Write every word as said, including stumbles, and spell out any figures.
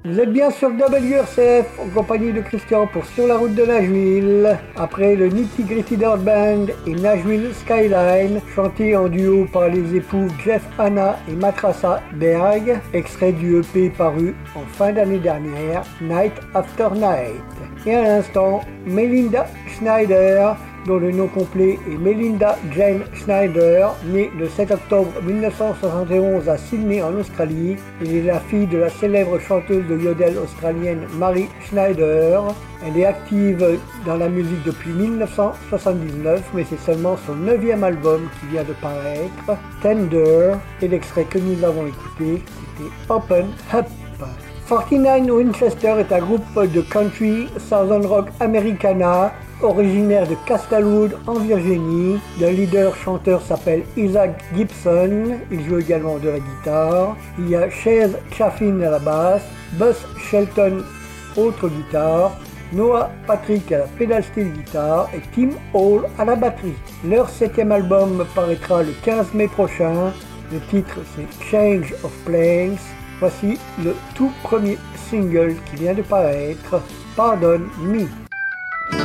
Vous êtes bien sur W R C F en compagnie de Christian pour Sur la route de Nashville. Après le Nitty Gritty Dirt Band et Nashville Skyline, chanté en duo par les époux Jeff Hanna et Matrassa Berg, extrait du E P paru en fin d'année dernière, Night After Night. Et à l'instant, Melinda Schneider, dont le nom complet est Melinda Jane Schneider, née le sept octobre mille neuf cent soixante et onze à Sydney en Australie. Elle est la fille de la célèbre chanteuse de yodel australienne Mary Schneider. Elle est active dans la musique depuis mille neuf cent soixante-dix-neuf, mais c'est seulement son neuvième album qui vient de paraître, Tender, et l'extrait que nous avons écouté, c'était Open Up. quarante-neuf Winchester est un groupe de country Southern Rock Americana originaire de Castlewood en Virginie. Le leader chanteur s'appelle Isaac Gibson, il joue également de la guitare. Il y a Chase Chaffin à la basse, Buzz Shelton autre guitare, Noah Patrick à la pedal steel guitare et Tim Hall à la batterie. Leur septième album paraîtra le quinze mai prochain. Le titre c'est Change of Planes. Voici le tout premier single qui vient de paraître, Pardon Me.